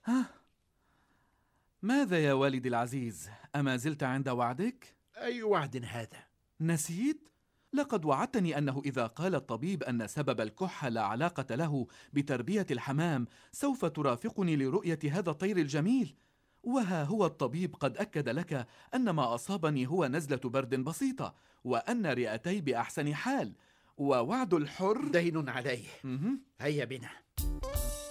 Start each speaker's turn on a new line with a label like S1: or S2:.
S1: ها، ماذا يا والدي العزيز؟ أما زلت عند وعدك؟
S2: أي وعد هذا؟
S1: نسيت؟ لقد وعدتني أنه إذا قال الطبيب أن سبب الكحة لا علاقة له بتربية الحمام سوف ترافقني لرؤية هذا الطير الجميل. وها هو الطبيب قد أكد لك أن ما أصابني هو نزلة برد بسيطة، وأن رئتي بأحسن حال، ووعد الحر
S2: دين عليه.
S1: مهم.
S2: هيا بنا.